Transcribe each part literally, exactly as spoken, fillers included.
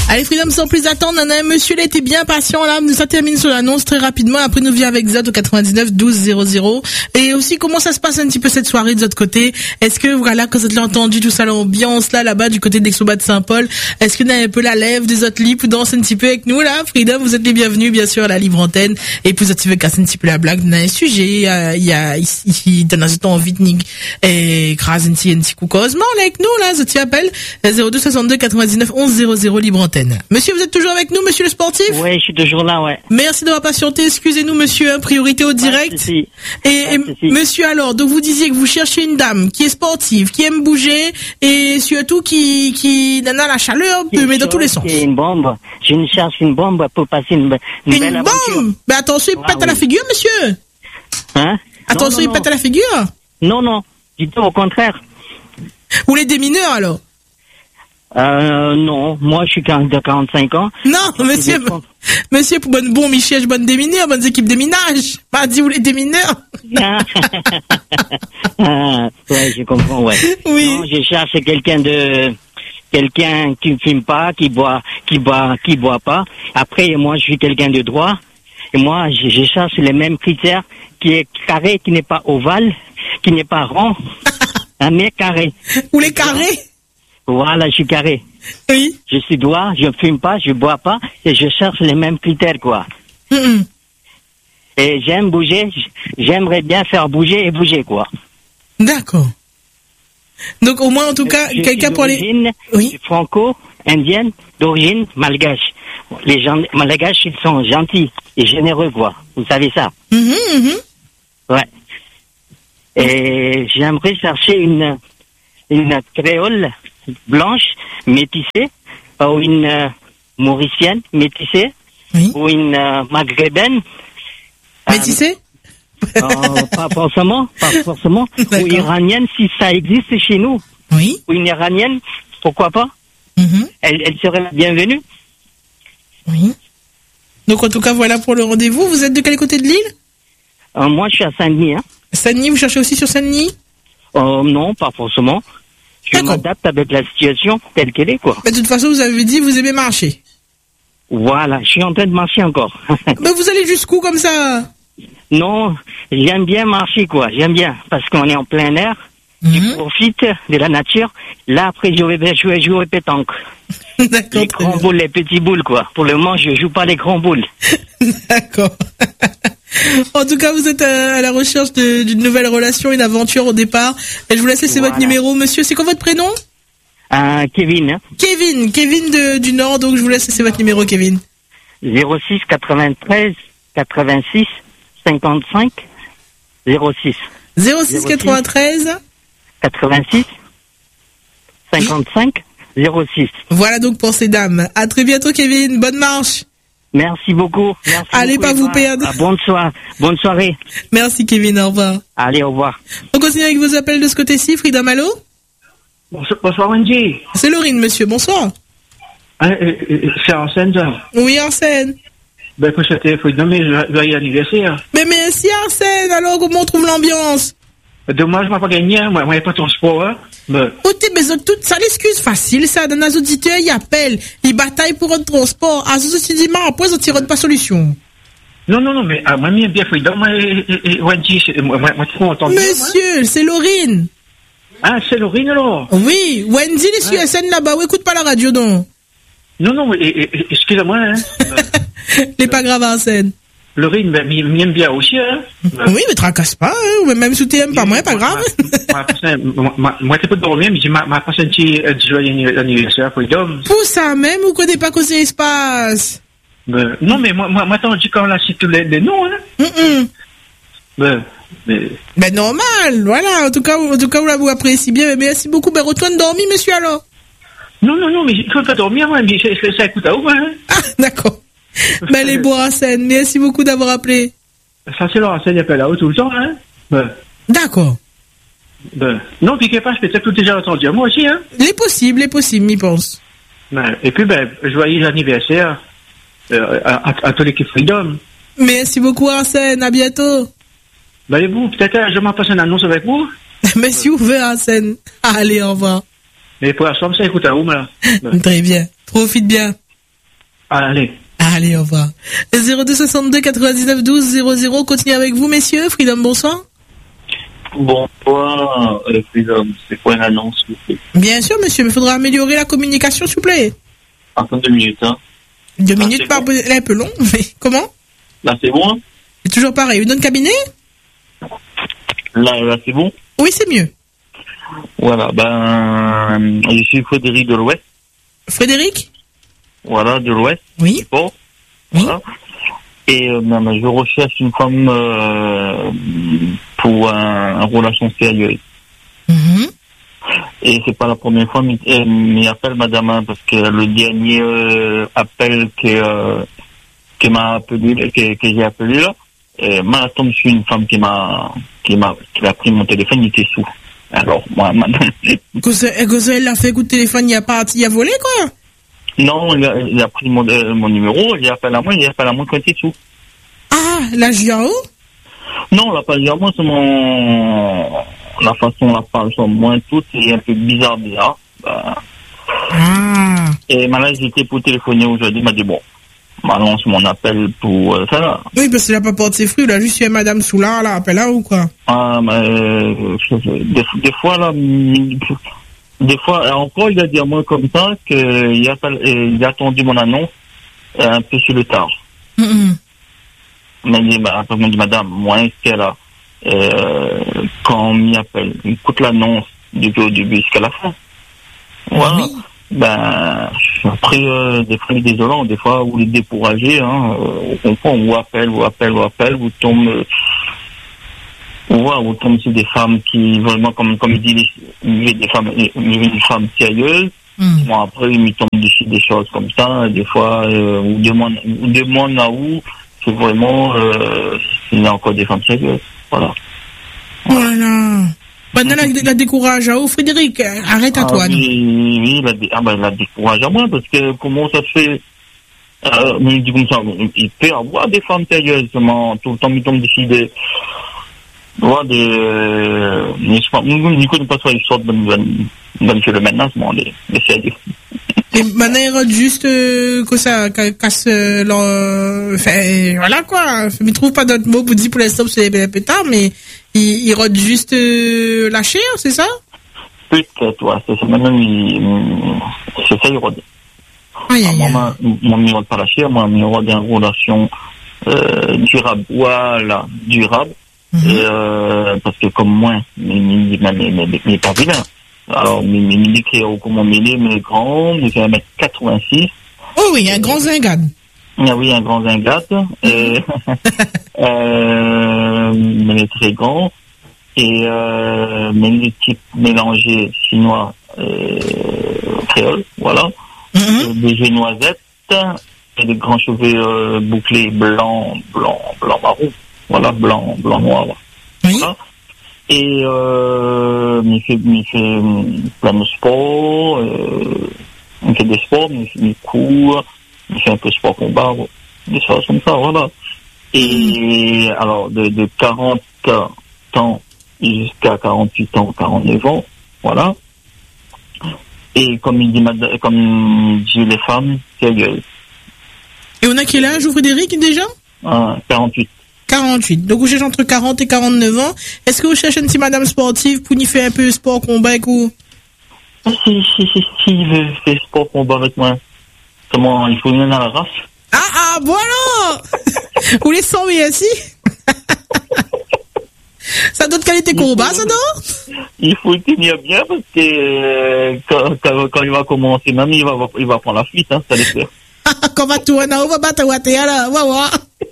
Allez, Freedom, sans plus attendre, on a un monsieur, il a été bien patient, là, nous ça termine sur l'annonce très rapidement, après nous vient avec Zod au quatre-vingt-dix-neuf douze zéro zéro. Et aussi, comment ça se passe un petit peu cette soirée de votre côté? Est-ce que, voilà, quand vous avez entendu tout ça, l'ambiance, là, là-bas, du côté d'Exobat de Saint-Paul, est-ce que vous avez un peu la lèvre des autres lits pour danser un petit peu avec nous, là? Freedom, vous êtes les bienvenus, bien sûr, à la libre antenne. Et puis, vous avez casser un petit peu la blague, on a un sujet, il y a, il y a, ici, dans un envie de nique, et écraser un petit, un petit coup cosement, là, avec nous, là, je appelle, zéro deux soixante-deux quatre-vingt-dix-neuf onze zéro zéro, libre antenne. Monsieur, vous êtes toujours avec nous, monsieur le sportif? Oui, je suis toujours là, ouais. Merci d'avoir patienté. Excusez-nous, monsieur, hein, priorité au direct. Si. Et, et monsieur, alors, donc vous disiez que vous cherchez une dame qui est sportive, qui aime bouger et surtout qui, qui donne la chaleur, mais dans tous les sens. C'est une bombe. Je ne cherche une bombe pour passer une, une, une belle aventure. bombe? Mais attention, il ah, pète oui. à la figure, monsieur. Hein? Attention, non, non, il pète non. à la figure. Non, non. Du tout, au contraire. Ou les démineurs, alors? Euh, non, moi je suis de quarante-cinq ans. Non, monsieur, monsieur, pour bonne bon Michel, bonne démineur, bonnes équipes déminage. Pas dit où les démineurs. ah, ouais, je comprends, ouais. Oui. Non, je cherche quelqu'un de, quelqu'un qui ne fume pas, qui boit, qui boit, qui boit pas. Après, moi je suis quelqu'un de droit. Et moi, je, je cherche les mêmes critères, qui est carré, qui n'est pas ovale, qui n'est pas rond, un mais carré. Ou les carrés. Voilà, je suis carré. Oui. Je suis droit, je ne fume pas, je ne bois pas, et je cherche les mêmes critères, quoi. Mm-mm. Et j'aime bouger, j'aimerais bien faire bouger et bouger, quoi. D'accord. Donc au moins, en tout cas, je quelqu'un pour les... Oui. Franco-indienne, d'origine malgache. Les gens malgaches, ils sont gentils et généreux, quoi. Vous savez ça? Mm-hmm, mm-hmm. Ouais. Et j'aimerais chercher une, une créole blanche, métissée, ou une euh, mauricienne, métissée, oui. ou une euh, maghrébine. Métissée euh, euh, Pas forcément, pas forcément. Ou iranienne, si ça existe chez nous. Oui. Ou une iranienne, pourquoi pas? Mm-hmm. elle, elle serait la bienvenue. Oui. Donc en tout cas, voilà pour le rendez-vous. Vous êtes de quel côté de l'île? euh, Moi, je suis à Saint-Denis. Hein. Saint-Denis, vous cherchez aussi sur Saint-Denis? euh, Non, pas forcément. Je m'adapte avec la situation telle qu'elle est, quoi. Mais de toute façon, vous avez dit vous aimez marcher. Voilà, je suis en train de marcher encore. Mais vous allez jusqu'où comme ça? Non, j'aime bien marcher, quoi. J'aime bien, parce qu'on est en plein air. Mm-hmm. Je profite de la nature. Là, après, je vais jouer, jouer au pétanque. D'accord. Les grands boules, les petits boules, quoi. Pour le moment, je joue pas les grands boules. D'accord. En tout cas, vous êtes à la recherche de, d'une nouvelle relation, une aventure au départ. Et je vous laisse laisser voilà. votre numéro, monsieur. C'est quoi votre prénom? euh, Kevin. Hein. Kevin, Kevin de, du Nord. Donc, je vous laisse laisser votre numéro, Kevin. zéro six quatre-vingt-treize quatre-vingt-six cinquante-cinq zéro six. zéro six quatre-vingt-treize quatre-vingt-six cinquante-cinq zéro six. Voilà donc pour ces dames. À très bientôt, Kevin. Bonne marche. Merci beaucoup. Merci Allez, beaucoup, pas vous perdre. Ah, bonne soirée. Bonne soirée. Merci, Kevin. Au revoir. Allez, au revoir. On continue avec vos appels de ce côté-ci. Frida Malo. Bonsoir, bonsoir Wendy. C'est Laurine, monsieur. Bonsoir. Ah, euh, euh, c'est Arsène, ça? Oui, Arsène. Ben, écoute, c'était Freedom, mais joyeux anniversaire. Mais merci, Arsène. Alors, comment on trouve l'ambiance? Dommage, je m'ai pas gagné, moi, moi, il n'y a pas de transport, hein. Ben. Oh, t'es, mais toute ça, l'excuse facile, ça. Dans les auditeurs, ils appellent, ils bataillent pour un transport. À ce moment dit, après, ils tirent pas solution. Non, non, non, mais, ah, moi, bien Freedom, moi, Wendy, moi, moi, trop entendu. Monsieur, c'est Laurine. Ah, c'est Laurine, alors? Oui, Wendy, les sur S N là-bas, ou écoute pas la radio, non? Non, non, excusez-moi, hein. Les pas grave, Arsène. Laurine, ben, m'aime bien aussi, hein. Oui, mais tracasse pas, hein. Ou même si tu aimes pas moi, pas grave. Moi, t'es pas dormir, mais j'ai ma passé un petit joyeux anniversaire, Freedom. Pour ça même, ou connais pas cause espace? Ben, non, mais moi, moi, moi, t'en dis quand là, c'est tous les, les noms, hein. Mm-mm. Ben, mais... Ben, normal, voilà. En tout cas, en tout cas, vous, vous appréciez bien. Mais merci beaucoup. Ben, retourne dormir, monsieur, alors. Non, non, non, mais il faut pas dormir, moi, mais ça écoute à où, hein. Ah, d'accord. Ben, les bois à scène. Merci beaucoup d'avoir appelé. Ça, c'est leur scène, il appelle là-haut tout le temps, hein. Ben. D'accord. Ben. Non, puis, pas, je peux peut-être tout déjà entendu, moi aussi, hein. Les possibles, les possibles, m'y pense. Ben, et puis, ben, joyeux anniversaire, euh, à, à, à toute l'équipe Freedom. Merci beaucoup, Arsène. À bientôt. Ben, et vous, peut-être, je m'en passe une annonce avec vous. Merci, ouvert, Arsène. Allez, au revoir. Mais pour l'instant, ça écoute à où, là. Ben. Très bien. Profite bien. Allez. Allez, au revoir. zéro deux soixante-deux quatre-vingt-dix-neuf douze zéro zéro. Continue avec vous, messieurs. Freedom, bonsoir. Bonsoir, euh, Freedom. C'est quoi une annonce, s'il vous plaît? Bien sûr, monsieur, mais il faudra améliorer la communication, s'il vous plaît. Attends deux minutes, hein. Deux Ah, minutes, c'est par bon. elle est un peu long, mais comment? Là, c'est bon, hein? C'est toujours pareil. Une autre cabinet? Là, là, c'est bon? Oui, c'est mieux. Voilà, ben, je suis Frédéric de l'Ouest. Frédéric? Voilà, de l'Ouest. Oui. Bon. Oui. Voilà. Et euh, ben, ben, je recherche une femme euh, pour un, une relation sérieuse. Mhm. Et c'est pas la première fois, mais elle m'appelle madame, hein, parce que le dernier euh, appel que, euh, que m'a appelé, que, que j'ai appelé là, euh, m'a tombé sur une femme qui m'a, qui m'a, qui a pris mon téléphone, il était sous. Alors, moi, madame. Cause, cause elle l'a fait coup de téléphone, il a pas, il a volé, quoi. Non, il a, il a pris mon, euh, mon numéro, il appelle à moi, il appelle à moi quand il est sous. Ah, la J A O? Non, la page à moi, c'est mon, la façon la parle, c'est moins tout, c'est un peu bizarre, bizarre. Bah. Ah. Et maintenant, j'étais pour téléphoner aujourd'hui, il m'a dit, bon, maintenant, c'est mon appel pour euh, ça, là. Oui, parce qu'il a pas porté ses fruits, il a juste eu madame Soula, là, appelle là ou quoi? Ah, mais, euh, des, des fois, là, des fois, encore, il a dit à moi comme ça qu'il a, il a attendu mon annonce euh, un peu sur le tard. Mm-hmm. Il m'a dit, bah, il m'a dit, madame, moi, est-ce qu'elle a, euh, quand on m'y appelle, il écoute l'annonce depuis au début jusqu'à la fin. Voilà. Oui. Ben, après, euh, des fois, il est désolant, des fois, vous les découragez, hein, euh, on comprend, on vous appelle, vous appelle, vous appelle, vous tombe, euh, voilà, vous tombe sur des femmes qui, vraiment, comme, comme il dit, les, des femmes, des femmes sérieuses. Mm. Bon, après, il me tombe dessus des choses comme ça, des fois, euh, on demande, on demande à où, c'est vraiment, euh, il y a encore des femmes sérieuses, voilà. Voilà. Maintenant, la, la décourage à vous, Frédéric, arrête à Ah, toi. Non? oui, oui, la, dé- ah, ben, la décourage à moi, parce que comment ça se fait, euh, mais il dit comme ça, il peut avoir des femmes sérieuses, seulement, tout le temps, il tombe dessus des, voilà, des, euh, mais je pense, nous, nous, ne connaissons pas ça, ils sortent de bonne le maintenant, les, les sérieux. Et maintenant, il rôde juste euh, que ça ca- casse euh, leur... Enfin, voilà quoi. Je ne trouve pas d'autres mots pour dire pour l'instant, c'est les pétards, mais il, il rôde juste euh, la chair, c'est ça? Peut-être, ouais, c'est ça, maintenant, il, c'est ça, il rôde. Aïe, aïe, aïe. Moi, moi, il rôde pas la chair, moi, il rôde une relation, euh, durable, voilà, durable. Mhm. Et, euh, parce que comme moi, mais, mais, mais, mais, mais, mais pas vilain. Alors, mais, mais, mais, mais, comment mêler, mais grand, mais c'est un mètre quatre-vingt-six. Oh oui, un grand zingade. Ah oui, un grand zingate. Et, euh, mais il est très grand. Et, euh, mais les types mélangés chinois, euh, créoles, voilà. Mhm. Des yeux noisettes, et des grands cheveux, euh, bouclés, blancs, blancs, blancs, marron. Voilà, blanc, blanc, noir. Oui. Voilà. Et euh, il fait, il fait plein de sport, euh, il fait des sports, il, il court, il fait un peu de sport combat, des choses comme ça, voilà. Et alors, de, de quarante ans jusqu'à quarante-huit ans, quarante-neuf ans, voilà. Et comme il dit, madame, comme dit les femmes, sérieuses. Et on a quel âge, vous, Frédéric, déjà? Hein, quarante-huit. quarante-huit. Donc, vous cherchez entre quarante et quarante-neuf ans. Est-ce que vous cherchez une petite madame sportive pour y faire un peu de sport combat ou? Si, si, si, si, il veut faire sport combat avec moi. Comment, il faut venir dans la race. Ah, ah, voilà! Vous les sentez ainsi? Ça donne qualité combat, ça, non? Il faut tenir bien parce que euh, quand, quand, quand il va commencer, même il va, il va prendre la fuite, hein, ça les fait. Comment va tourner, on va battre à terre, là, on va voir.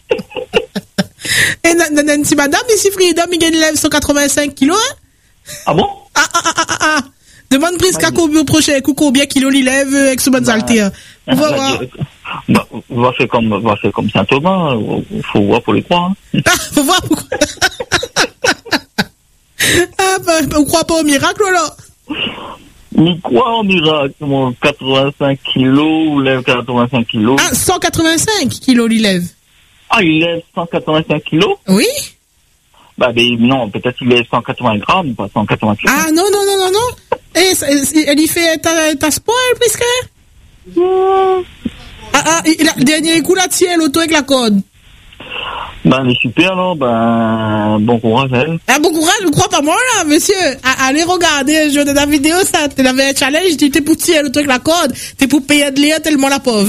Et Nancy madame, ici Freedom, il gagne lève cent quatre-vingt-cinq kilos, hein? Ah bon? Ah, ah, ah, ah, ah. Demande prise qu'à combien au prochain coup, combien kilos il lève avec ce bonne haltères. On va voir. Bah, on va faire comme, on va faire comme Saint Thomas, il faut voir pour les croire, hein. Ah, faut voir pourquoi. Ah, bah, on croit pas au miracle, là? Mais quoi, on ira, comment, quatre-vingt-cinq kilos, ou lève quatre-vingt-cinq kilos? Ah, cent quatre-vingt-cinq kilos il lève. Ah, il lève cent quatre-vingt-cinq kilos? Oui? Bah, ben, non, peut-être qu'il lève cent quatre-vingts grammes, pas cent quatre-vingts kilos. Ah, non, non, non, non, non. Eh, ça- elle y fait ta, ta sport, puisque? Ah, ah, et la, dernier coup là, tiens, l'auto avec la corde. Ben, elle est super, là. Ben, bon courage, elle. Ah, bon courage, je crois pas moi, là, monsieur. Ah, allez regarder, je de la vidéo, ça. Tu avais un challenge, tu t'es pour tirer l'auto avec la corde. T'es pour payer de l'air tellement la pauvre.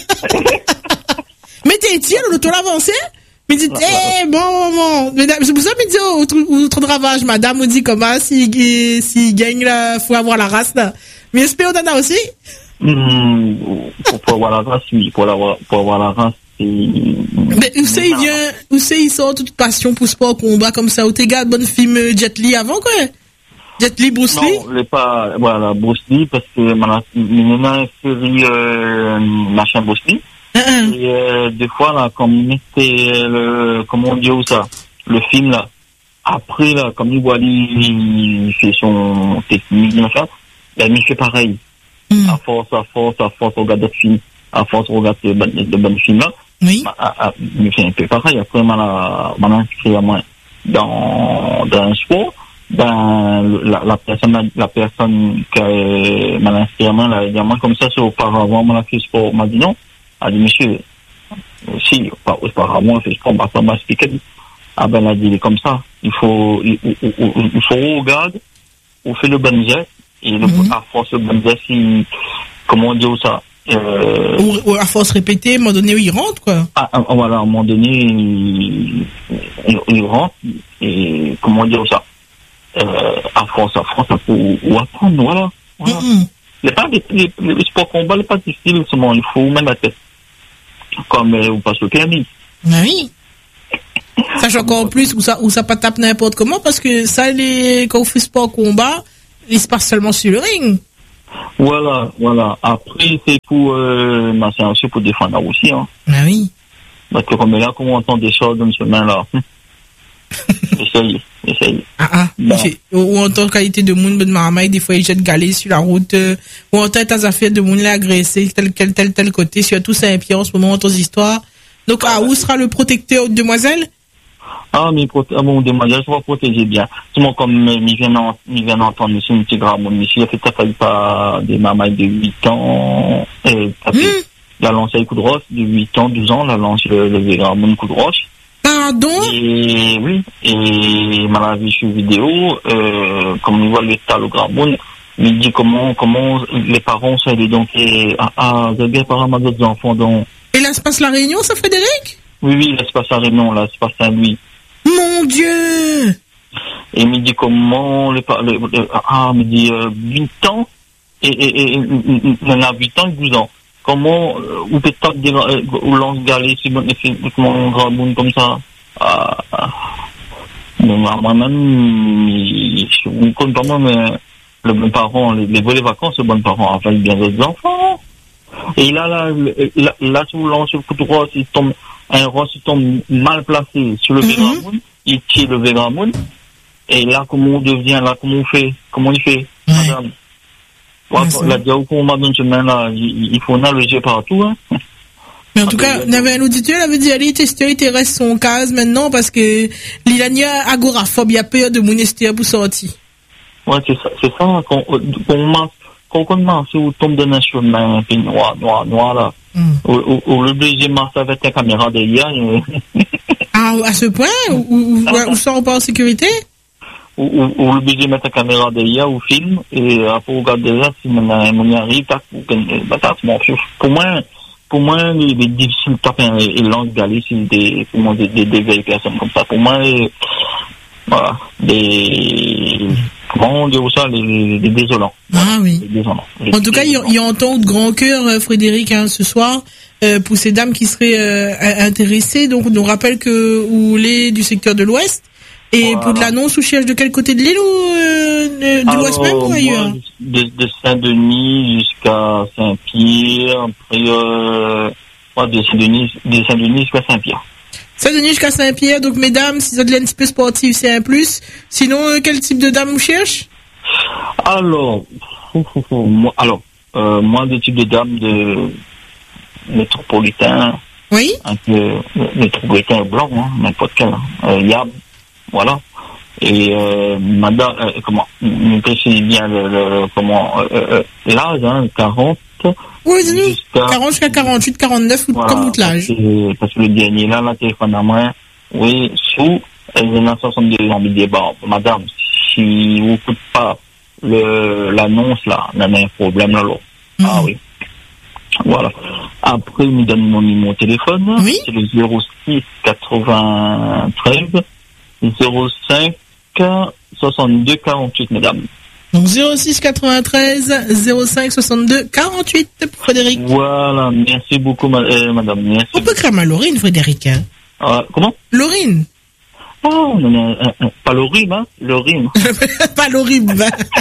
Mais t'es tiré, l'auto l'avancé? Mais dit, eh, bon, bon, bon. C'est pour ça, mais dit, au trop de ravage, madame, on dit comment, si, si gagne, là, faut avoir la race, là. Mais espère, on en a aussi? Mmh, pour, pour avoir la race, oui. Pour avoir, pour avoir la race, c'est... Mais où c'est, il vient, où c'est, il sort toute passion pour sport, combat, comme ça, où t'es gars, bonne film Jet Li avant, quoi? Jet Li, Bruce Lee? Non, il pas, voilà, Bruce Lee, parce que, maintenant, il a une série, euh, machin Bruce Lee. Uh-huh. Et euh, des fois là, comme c'était le, comment on dit où ça, le film là, après là, comme il voit il, il fait son technique, machin, ben il fait pareil. Mm. À force, à force, à force, on regarde d'autres films, à force, on regarde de bonnes de bonnes films là. Oui. Il fait un peu pareil. Après, maintenant, maintenant inscrit à moi dans dans un sport, ben la, la personne, la personne qui m'a inscrit à moi là, également comme ça, c'est auparavant, m'a fait sport, m'a dit non. A dit, monsieur, si, auparavant, on fait ce combat, ça m'a expliqué. Ah ben, elle a dit, il est comme ça. Il faut, il, il, il, il faut regarder, on fait le bon geste, et le, mm-hmm. à force le bon geste, il, comment on dit ça? Euh, ou, ou à force répétée, à un moment donné, il rentre, quoi. Ah, voilà, à un moment donné, il, il, il rentre, et comment on dit ça? Euh, à force, à force, pour, ou apprendre, voilà. voilà. Mm-hmm. Les, pas, les, les, les sports combat, n'est pas difficile, seulement, il faut mettre la tête. Comme euh, vous passez au permis. Ah oui. Sachant encore plus où ça, où ça pas tape n'importe comment, parce que ça, les, quand on fait sport combat, il se passe seulement sur le ring. Voilà, voilà. Après, c'est pour, euh, bah, c'est aussi pour défendre aussi, hein. Ah oui. Parce que comme là, comme on entend des choses dans ce main-là, essayez, essayez. Ah ah. Bah. Ou en tant que qualité de monde, de marmaille, des fois, ils jettent galets sur la route, euh, ou en tant que tas affaires de monde, là, agressé, tel, tel, tel, tel côté, surtout Saint-Pierre, en ce moment, dans histoires. Donc, ah, où sera le protecteur, demoiselle? Ah, mais, ah, bon, demoiselle, ça va protéger bien. Tout le monde, comme, il vient, il vient d'entendre, ici, une petite grave, ici, il a fait ça, faille pas des marmailles de huit ans, et, ça fait, mmh. la lancé le coup de roche, de huit ans, douze ans, la lancé le, le, le, le coup de roche. Pardon? Et oui, et m'a vu sur vidéo, euh, comme on voit l'état le grand monde, il dit comment, comment les parents sont aidés donc, et, ah, ah, vous avez par exemple d'autres enfants donc. Et là se passe la Réunion, ça, Frédéric? Oui, oui, là se passe la Réunion, là se passe Saint-Louis. Mon Dieu! Et il me dit comment, les parents, ah, il me dit, euh, huit ans, et, et, et, il en a huit ans et douze ans. Comment, euh, ou peut-être des, euh, ou lance galé, si bon, c'est, mon grand monde comme ça. Ah, ah. Bon, moi-même, je ne connais pas moi, mais le bon parent, les, les volets vacances, le bon parent a bien d'autres enfants. Et là, là, là, là, si vous lancez le coup de rose, il tombe, un rose, il tombe mal placé sur le Végramoun, mm-hmm. il tire le Végramoun. Et là, comment on devient, là, comment on fait, comment il fait, ouais. madame? Ouais, la diao qu'on m'a donné semaine là, il, il faut nager partout, hein. Mais en tout cas, il y avait un auditeur, il avait dit, allez tester, il reste son cas maintenant, parce que l'Ilania agoraphobe, il y a peur de monester pour sortir. Ouais, c'est ça, c'est ça, qu'on, qu'on, qu'on commence, on tombe dans un chemin, un peu noir, noir, noir, là. Mm. Ou, ou, le deuxième marche avec la caméra derrière. Et... ah, à ce point? Ou, ou, ou sort pas en sécurité? Ou, ou, ou obligé de mettre la caméra derrière ou film et après regarder là si mon y arrive tac ou bon pour moi pour moi les difficiles taper et langue d'aller c'est des pour moi des des vieilles personnes comme ça pour moi voilà des comment on dit ça les des désolants ah oui désolants. En tout cas il y, y entend de grand cœur Frédéric hein, ce soir euh, pour ces dames qui seraient euh, intéressées donc on nous rappelle que ou les du secteur de l'Ouest. Et voilà. Pour de l'annonce, vous cherchez de quel côté de l'île ou euh, de l'Ouest même ou ailleurs? De, de Saint-Denis jusqu'à Saint-Pierre, après euh, de Saint-Denis, de Saint-Denis jusqu'à Saint-Pierre. Saint-Denis jusqu'à Saint-Pierre, donc mesdames, si vous êtes un petit peu sportif, c'est un plus. Sinon, euh, quel type de dame vous cherchez? Alors, moi, alors, euh, moi, le type de dame de métropolitain. Oui. Un peu métropolitain blanc, hein, n'importe quel. Euh, y a voilà. Et euh, madame, euh, comment, me précise bien le, le comment euh, euh, l'âge, hein, quarante, Oui, dis-nous. Jusqu'à- quarante jusqu'à quarante-huit, quarante-neuf, ou Voilà, comme tout l'âge. Parce que, parce que le dernier là, la téléphone à moi, oui, sous, elle a soixante-deux ans, il dit, bon, madame, si vous coûtez pas le, l'annonce là, on a un problème là, là. Mhm. Ah oui. Voilà. Après, il me donne mon numéro de téléphone. Oui. C'est le zéro six quatre-vingt-treize zéro cinq soixante-deux quarante-huit, madame. Donc zéro six quatre-vingt-treize zéro cinq soixante-deux quarante-huit, Frédéric. Voilà, merci beaucoup, ma- euh, madame. Merci. On peut cramer Laurine, Frédéric. Hein. Ah, comment? Laurine. Oh, non, non, euh, euh, pas le rime, hein, le rime. Pas l'horrible.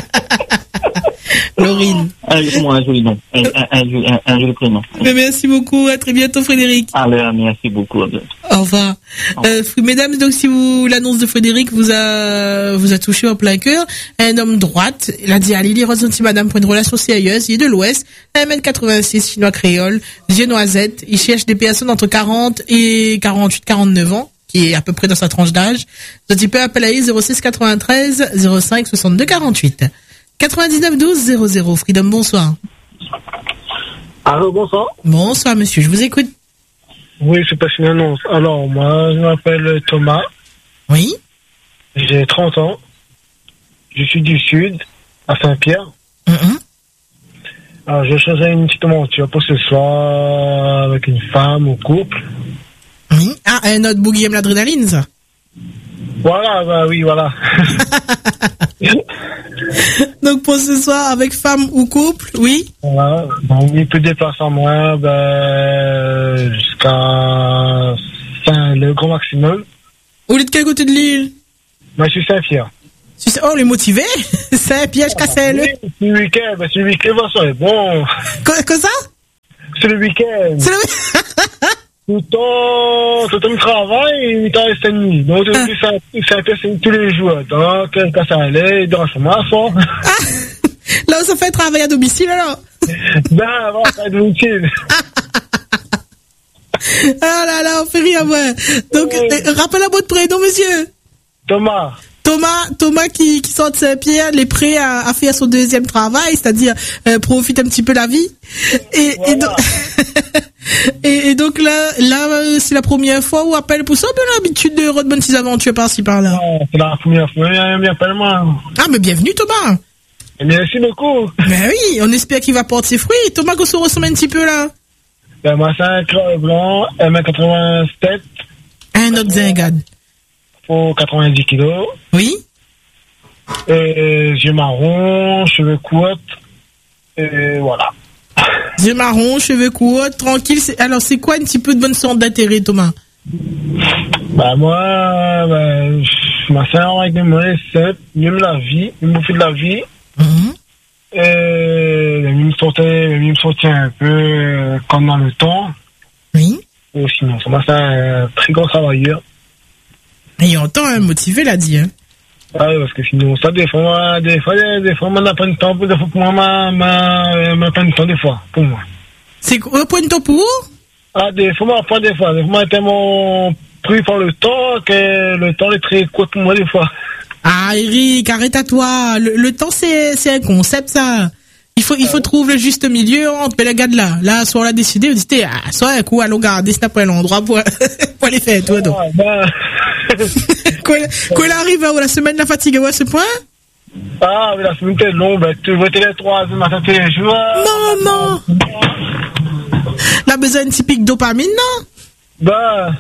Laurine. Un, comment, un joli nom, un, un, un, joli- un, un joli prénom. Mais merci beaucoup. À très bientôt, Frédéric. Allez, merci beaucoup. Au revoir. Euh, mesdames, donc si vous l'annonce de Frédéric vous a vous a touché en plein cœur, un homme droite, il a dit à Lily ressenti madame pour une relation sérieuse, il est de l'Ouest, un mètre quatre-vingt-six, chinois créole, yeux noisettes, il cherche des personnes entre quarante et quarante-huit, quarante-neuf ans, qui est à peu près dans sa tranche d'âge. Donc il peut appeler zéro six quatre-vingt-treize zéro cinq soixante-deux quarante-huit. quatre-vingt-dix-neuf douze zéro zéro. Freedom, bonsoir. Allô, bonsoir. Bonsoir monsieur, je vous écoute. Oui, c'est pas une annonce. Alors, moi, je m'appelle Thomas. Oui. J'ai trente ans. Je suis du Sud, à Saint-Pierre. Mm-hmm. Alors, je cherchais une petite aventure pour ce soir avec une femme ou couple. Oui. Ah, un autre boogie aime l'adrénaline, ça. Voilà, bah oui, voilà. Donc pour ce soir, avec femme ou couple, oui. Voilà. Donc, il peut déplacer en moi ben, jusqu'à Saint, le grand maximum. Vous êtes de quel côté de l'île? Moi, je suis Saint-Pierre. Si- Oh, les motivés. C'est un piège cassé-le. Oui, c'est le week-end. Ben, c'est le week-end, ça est bon. Quoi, quoi ça? C'est le week-end. C'est le... Tout le temps, tout le temps, il travaille et il travaille cette nuit. Donc, Ah. il fait un peu tous les jours. Donc, quand ça allait, il dort sur ma fond. Là où ça fait travail à domicile, alors. Ben, voilà, ça va être utile. Ah là là, on fait rien, ouais. Donc, Oui. euh, rappelez-moi votre prénom, monsieur. Thomas. Thomas, Thomas qui, qui sort de Saint-Pierre, il est prêt à, à faire son deuxième travail, c'est-à-dire euh, profite un petit peu la vie. Et, Voilà. et, donc, et, et donc là, là, euh, c'est la première fois où appelle pour ça, on a l'habitude de de bonnes petites aventures par-ci par-là. Ah, c'est la première fois, il m'appelle moi. Ah, mais bienvenue, Thomas. Et merci beaucoup. Ben oui, on espère qu'il va porter ses fruits. Thomas, qu'on se ressemble un petit peu là. Ben, moi, c'est un creux blanc, un mètre quatre-vingt-sept, Un autre zingade. pour quatre-vingt-dix kilos. Oui. Et yeux marron, cheveux courts. Et voilà. Yeux marron, cheveux courts, tranquille. C'est- Alors, c'est quoi un petit peu de bonne sorte d'intérêt, Thomas? Bah moi, ben, je ma sœur avec moi, c'est simple, même la vie, même au fil de la vie. Mhm. Et il me sortait, il me sortait un peu euh, comme dans le temps. Oui. Ou sinon, c'est moi, c'est un très grand travailleur. Et il entend, hein, motivé, l'a dit, hein. Ouais, parce que sinon, ça, des fois, des fois, des fois, on n'a pas de temps, des fois, pour moi, ma, ma, ma, pas de temps, des fois, pour moi. C'est quoi, point de temps pour? Ah, des fois, moi, pas des fois, des fois, moi, tellement pris par le temps que le temps est très court pour moi, des fois. Ah, Eric, arrête à toi. Le, le temps, c'est, c'est un concept, ça. Il faut, il faut trouver le juste milieu entre les gars de là. Là, soit on l'a décidé, on dit, ah, soit un coup, allons garder, c'est après l'endroit pour, pour aller faire, toi, donc. Ah, ben, Quand, quand il arrive, hein, la semaine, la fatigue, ouais, ce point? ah, mais la semaine était longue, ben, tu vois, t'es les trois, du matin, tous les jours. Non, non. La besoin typique dopamine, non? Ben,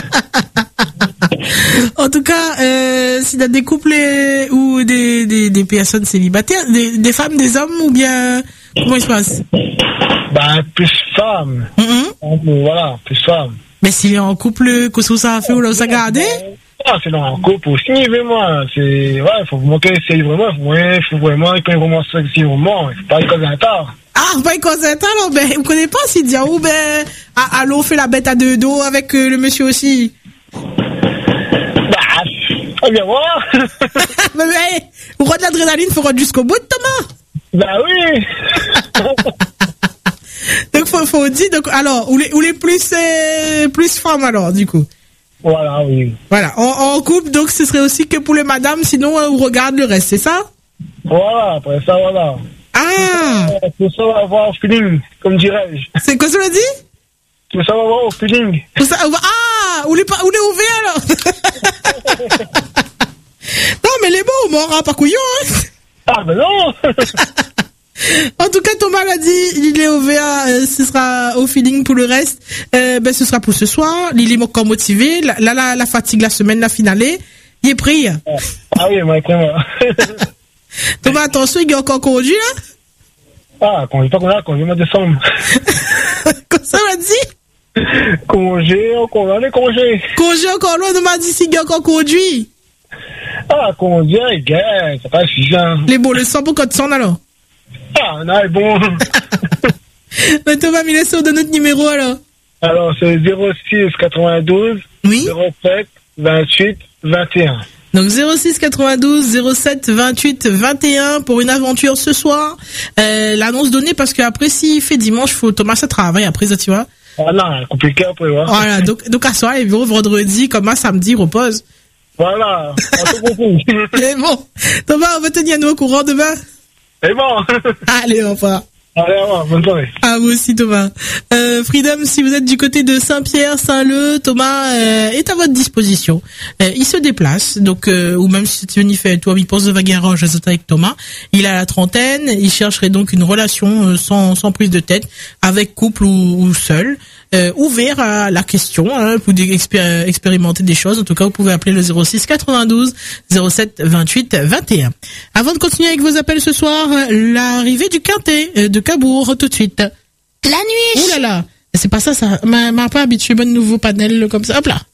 En tout cas, euh, s'il y a des couples euh, ou des, des, des personnes célibataires, des, des femmes, des hommes, ou bien, comment il se passe? ben, plus femme. Mhm. Donc, voilà, plus femme. Mais s'il est en couple, qu'est-ce que ça a fait ou là, ça a gardé? Ah, c'est dans un couple aussi, mais moi, c'est, ouais, faut montrer, c'est vraiment, ouais, faut vraiment, il peut vraiment, c'est vraiment, il faut pas y causer un tard. Ah, vous pas causer un temps, alors, ben, vous connaissez pas s'il dit, ah, ou ben, ah, allô, fait la bête à deux dos avec euh, le monsieur aussi. Bah, on vient voir. Mais, mais, au roi de l'adrénaline, faut rendre jusqu'au bout, Thomas. Bah oui. Donc, faut, faut dire, donc, alors, ou les, ou les plus, euh, plus femmes, alors, du coup. Voilà, oui. Voilà, en, en couple, donc, ce serait aussi que pour les madames, sinon, euh, on regarde le reste, c'est ça? Voilà, après ça, voilà. Ah! Faut savoir avoir au feeling, comme dirais-je. C'est quoi ça, l'a dit? Faut savoir avoir au feeling. Faut ça- Ah! Où les, pa- où les ouvert, alors? Non, mais les mots, on m'aura pas couillon, hein? Ah, ben non! En tout cas, Thomas l'a dit, il est au V A, euh, ce sera au feeling pour le reste. Euh, ben, ce sera pour ce soir. Il est encore motivé. Là, la, la, la fatigue, la semaine, la finale, il est pris. Ah oui, moi, vraiment. Thomas, attention, il est encore conduit, là. Ah, congé, pas congé, congé, mois de décembre. Comme ça, on l'a dit. Congé, encore là, les congés. Congé encore loin, Thomas dit s'il est encore conduit. Ah, congé, gars, c'est pas suffisant. Les beaux, le sang pour quand tu sens, alors. Ah, non, est bon. Mais Thomas, il laisse de notre numéro, alors. Alors, c'est zéro six quatre-vingt-douze, Oui. zéro sept, vingt-huit, vingt et un. Donc zéro six quatre-vingt-douze zéro sept vingt-huit vingt et un pour une aventure ce soir. Euh, l'annonce donnée parce que après s'il fait dimanche, faut Thomas ça travaille après ça, tu vois. Ah non, compliqué après, ouais. Voilà, donc donc à soir et vendredi comme à samedi repose. Voilà, on a tout compris. Mais bon, Thomas, on va tenir nous au courant demain. C'est bon. Allez, enfin. Allez, au revoir, bonne soirée. À vous aussi, Thomas. Euh, Freedom, si vous êtes du côté de Saint-Pierre, Saint-Leu, Thomas euh, est à votre disposition. Euh, il se déplace, donc euh, ou même si tu y fais, toi, il pense de Vaguerange avec Thomas. Il a la trentaine, il chercherait donc une relation euh, sans sans prise de tête, avec couple ou, ou seul. Euh, ouvert à la question, hein, pour expér- expérimenter des choses. En tout cas, vous pouvez appeler le zéro six quatre-vingt-douze zéro sept vingt-huit vingt et un. Avant de continuer avec vos appels ce soir, l'arrivée du quintet euh, de Cabourg tout de suite. La nuit. Ouh là là, c'est pas ça, ça m'a m'a pas habitué, bon nouveau panel comme ça. Hop là.